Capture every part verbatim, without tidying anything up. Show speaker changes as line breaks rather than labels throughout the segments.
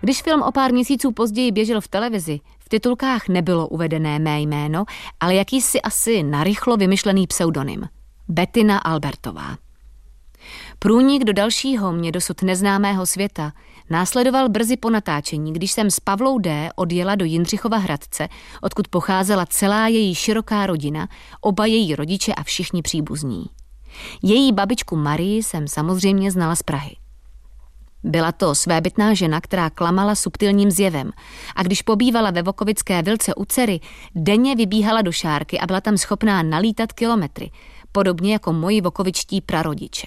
Když film o pár měsíců později běžel v televizi, v titulkách nebylo uvedené mé jméno, ale jakýsi asi narychlo vymyšlený pseudonym. Bettina Albertová. Průnik do dalšího, mě dosud neznámého světa následoval brzy po natáčení, když jsem s Pavlou D. odjela do Jindřichova Hradce, odkud pocházela celá její široká rodina, oba její rodiče a všichni příbuzní. Její babičku Marii jsem samozřejmě znala z Prahy. Byla to svébytná žena, která klamala subtilním zjevem a když pobývala ve Vokovické vilce u dcery, denně vybíhala do šárky a byla tam schopná nalítat kilometry, podobně jako moji vokovičtí prarodiče.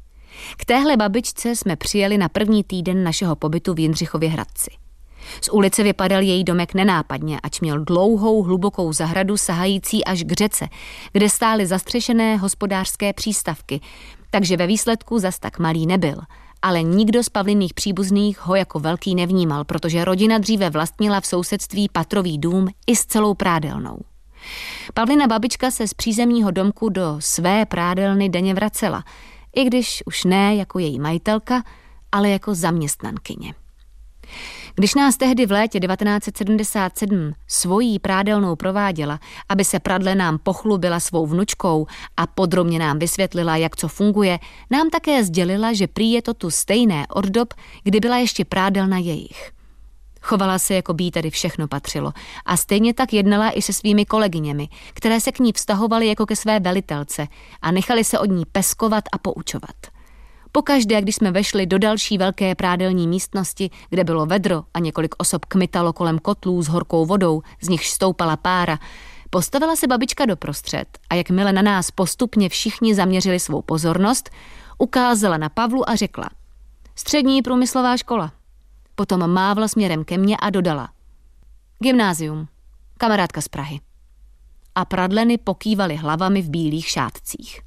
K téhle babičce jsme přijeli na první týden našeho pobytu v Jindřichově Hradci. Z ulice vypadal její domek nenápadně, ač měl dlouhou, hlubokou zahradu sahající až k řece, kde stály zastřešené hospodářské přístavky, takže ve výsledku zas tak malý nebyl. Ale nikdo z Pavliných příbuzných ho jako velký nevnímal, protože rodina dříve vlastnila v sousedství patrový dům i s celou prádelnou. Pavlina babička se z přízemního domku do své prádelny denně vracela, i když už ne jako její majitelka, ale jako zaměstnankyně. Když nás tehdy v létě devatenáct set sedmdesát sedm svojí prádelnou prováděla, aby se pradle nám pochlubila svou vnučkou a podrobně nám vysvětlila, jak co funguje, nám také sdělila, že prý je to tu stejné od dob, kdy byla ještě prádelna jejich. Chovala se, jako by jí tady všechno patřilo a stejně tak jednala i se svými kolegyněmi, které se k ní vztahovaly jako ke své velitelce a nechali se od ní peskovat a poučovat. Pokaždé, když jsme vešli do další velké prádelní místnosti, kde bylo vedro a několik osob kmitalo kolem kotlů s horkou vodou, z nichž stoupala pára, postavila se babička doprostřed a jakmile na nás postupně všichni zaměřili svou pozornost, ukázala na Pavlu a řekla: Střední průmyslová škola. Potom mávla směrem ke mně a dodala: Gymnázium, kamarádka z Prahy. A pradleny pokývaly hlavami v bílých šátcích.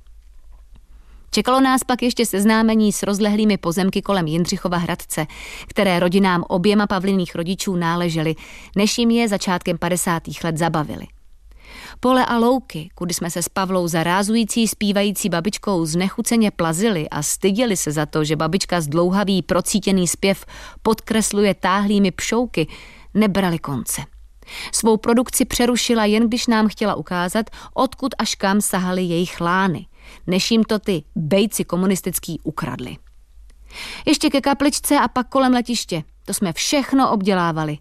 Čekalo nás pak ještě seznámení s rozlehlými pozemky kolem Jindřichova Hradce, které rodinám oběma Pavliných rodičů náležely, než jim je začátkem padesátých let zabavili. Pole a louky, kudy jsme se s Pavlou zarázující zpívající babičkou znechuceně plazili a styděli se za to, že babička zdlouhavý procítěný zpěv podkresluje táhlými pšouky, nebrali konce. Svou produkci přerušila jen když nám chtěla ukázat, odkud až kam sahaly jejich lány, než jim to ty bejci komunistický ukradli. Ještě ke kapličce a pak kolem letiště, to jsme všechno obdělávali.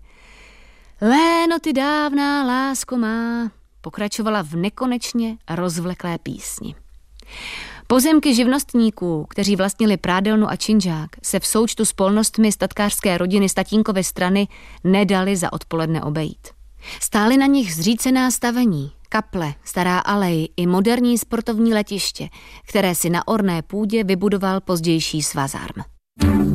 Léno ty dávná lásko má, pokračovala v nekonečně rozvleklé písni. Pozemky živnostníků, kteří vlastnili prádelnu a činžák, se v součtu s polnostmi statkářské rodiny z tatínkovy strany nedali za odpoledne obejít. Stály na nich zřícená stavení, kaple, stará alej i moderní sportovní letiště, které si na orné půdě vybudoval pozdější svazarm.